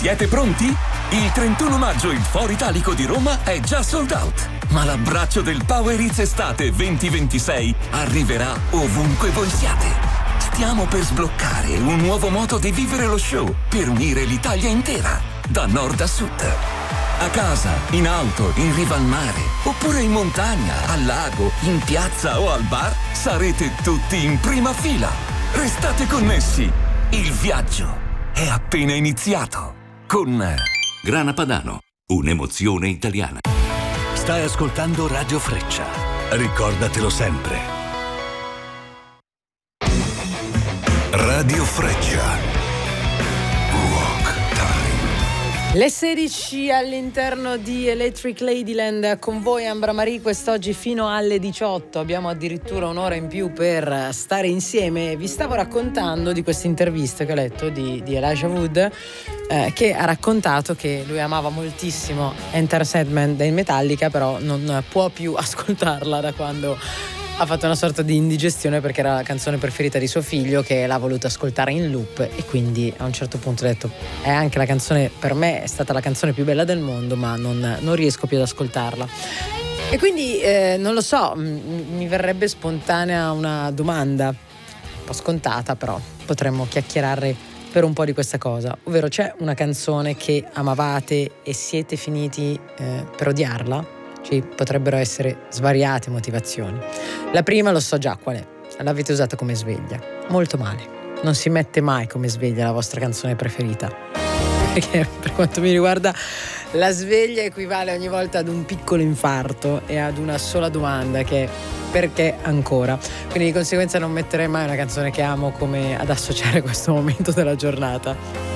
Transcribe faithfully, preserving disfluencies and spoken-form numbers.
Siete pronti? Il trentuno maggio il Foro Italico di Roma è già sold out, ma l'abbraccio del Power Hits Estate venti ventisei arriverà ovunque voi siate. Stiamo per sbloccare un nuovo modo di vivere lo show per unire l'Italia intera, da nord a sud. A casa, in auto, in riva al mare, oppure in montagna, al lago, in piazza o al bar, sarete tutti in prima fila. Restate connessi, il viaggio è appena iniziato con Grana Padano, un'emozione italiana. Stai ascoltando Radio Freccia. Ricordatelo sempre. Radio Freccia. Le sedici all'interno di Electric Ladyland, con voi Ambra Marie quest'oggi fino alle diciotto. Abbiamo addirittura un'ora in più per stare insieme. Vi stavo raccontando di questa intervista che ho letto di, di Elijah Wood, eh, che ha raccontato che lui amava moltissimo Enter Sandman dei Metallica, però non può più ascoltarla da quando ha fatto una sorta di indigestione, perché era la canzone preferita di suo figlio, che l'ha voluta ascoltare in loop, e quindi a un certo punto ha detto: è anche la canzone, per me è stata la canzone più bella del mondo, ma non, non riesco più ad ascoltarla. E quindi eh, non lo so, m- mi verrebbe spontanea una domanda, un po' scontata, però potremmo chiacchierare per un po' di questa cosa, ovvero: c'è una canzone che amavate e siete finiti eh, per odiarla? Ci potrebbero essere svariate motivazioni. La prima lo so già qual è: l'avete usata come sveglia, molto male. Non si mette mai come sveglia la vostra canzone preferita, perché per quanto mi riguarda la sveglia equivale ogni volta ad un piccolo infarto e ad una sola domanda, che è: perché ancora? Quindi di conseguenza non metterei mai una canzone che amo come ad associare questo momento della giornata.